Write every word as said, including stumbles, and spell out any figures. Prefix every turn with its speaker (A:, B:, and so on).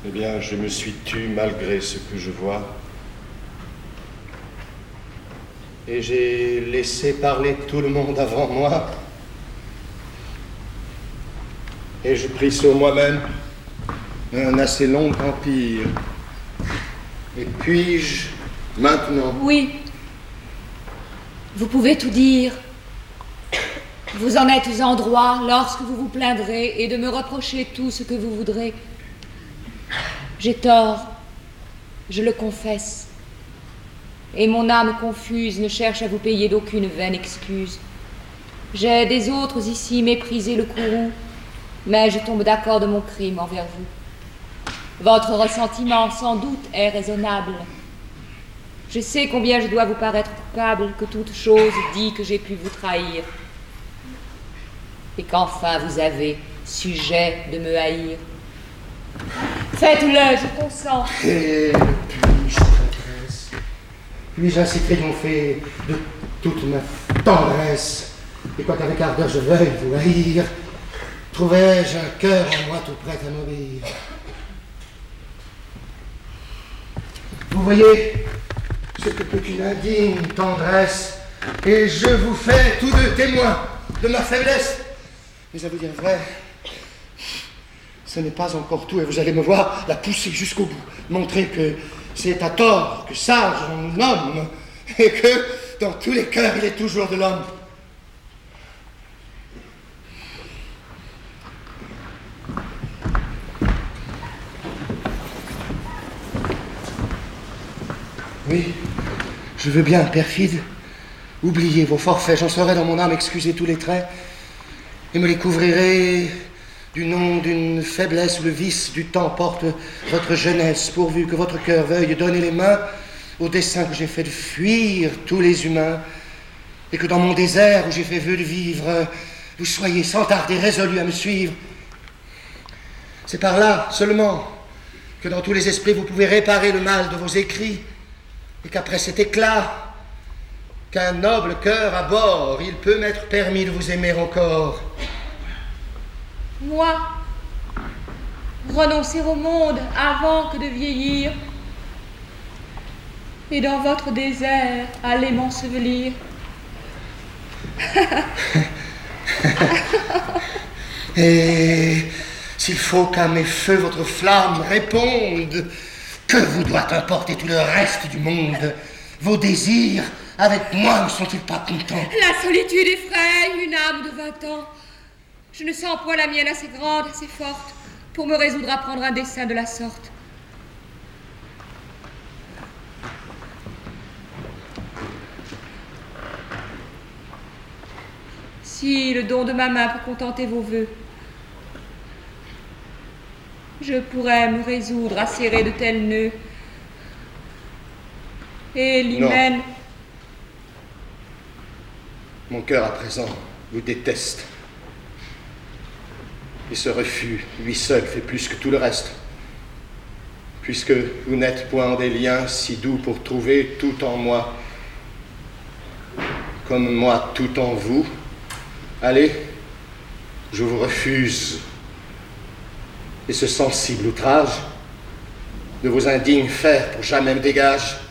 A: Eh bien, je me suis tu malgré ce que je vois. Et j'ai laissé parler tout le monde avant moi. Et je pris sur moi-même un assez long empire. Et puis-je, maintenant...
B: Oui. Vous pouvez tout dire. Vous en êtes en droit lorsque vous vous plaindrez et de me reprocher tout ce que vous voudrez. J'ai tort, je le confesse. Et mon âme confuse ne cherche à vous payer d'aucune vaine excuse. J'ai des autres ici méprisé le courroux, mais je tombe d'accord de mon crime envers vous. Votre ressentiment, sans doute, est raisonnable. Je sais combien je dois vous paraître coupable, que toute chose dit que j'ai pu vous trahir. Et qu'enfin vous avez sujet de me haïr. Faites-le, je consens.
C: Et puis-je, traîtresse, puis-je ainsi triompher de toute ma tendresse, et quoiqu'avec ardeur je veuille vous haïr, trouverai-je un cœur en moi tout prêt à m'obéir. Vous voyez ce que peut une indigne tendresse, et je vous fais tous deux témoins de ma faiblesse. Mais à vous dire vrai, ce n'est pas encore tout, et vous allez me voir la pousser jusqu'au bout, montrer que c'est à tort, que sage on nomme, et que dans tous les cœurs il est toujours de l'homme. Oui, je veux bien, perfide, oublier vos forfaits, j'en saurai dans mon âme excuser tous les traits, et me les couvrirai du nom d'une faiblesse où le vice du temps porte votre jeunesse, pourvu que votre cœur veuille donner les mains au dessein que j'ai fait de fuir tous les humains, et que dans mon désert où j'ai fait vœu de vivre, vous soyez sans tarder résolus à me suivre. C'est par là seulement que dans tous les esprits vous pouvez réparer le mal de vos écrits, et qu'après cet éclat, qu'un noble cœur à bord, il peut m'être permis de vous aimer encore.
B: Moi, renoncer au monde avant que de vieillir, et dans votre désert, aller m'ensevelir.
C: Et s'il faut qu'à mes feux votre flamme réponde, que vous doit importer tout le reste du monde? Vos désirs, avec moi, ne sont-ils pas contents?
B: La solitude effraie une âme de vingt ans. Je ne sens point la mienne assez grande, assez forte, pour me résoudre à prendre un dessein de la sorte. Si le don de ma main peut contenter vos vœux, je pourrais me résoudre à serrer de tels nœuds. Et l'hymen...
A: Mon cœur à présent vous déteste. Et ce refus, lui seul, fait plus que tout le reste. Puisque vous n'êtes point en des liens si doux pour trouver tout en moi, comme moi tout en vous, allez, je vous refuse. Et ce sensible outrage de vos indignes fers pour jamais me dégage.